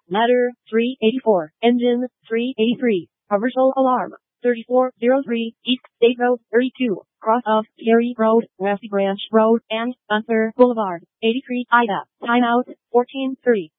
Ladder 384. Engine 383. Commercial alarm. 3403 East State Road 32. Cross of Cary Road, West Branch Road, and Gunther Boulevard. 83 Ida. Timeout 14:30.